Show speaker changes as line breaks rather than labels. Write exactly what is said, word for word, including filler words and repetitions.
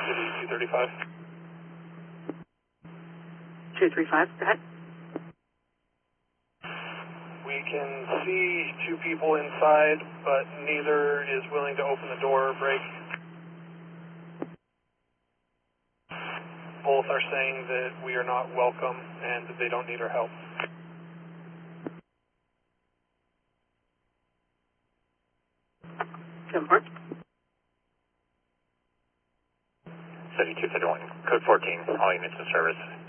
City two thirty-five.
two three five, go ahead.
We can see two people inside, but neither is willing to open the door or break. Both are saying that we are not welcome and that they don't need our help.
ten four.
City two fifty-one, code fourteen, all units in service.